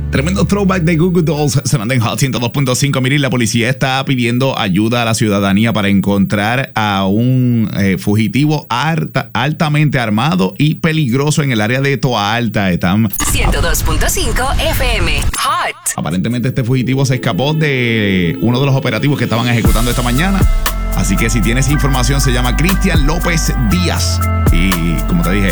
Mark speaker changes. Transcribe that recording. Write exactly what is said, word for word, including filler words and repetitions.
Speaker 1: Tremendo throwback de Goo Goo Dolls sonando en Hot ciento dos punto cinco. Miren, la policía está pidiendo ayuda a la ciudadanía para encontrar a un eh, fugitivo alta, altamente armado y peligroso en el área de Toa Alta. Están
Speaker 2: ciento dos punto cinco F M Hot.
Speaker 1: Aparentemente este fugitivo se escapó de uno de los operativos que estaban ejecutando esta mañana. Así que si tienes información, se llama Cristian López Díaz. Y como te dije,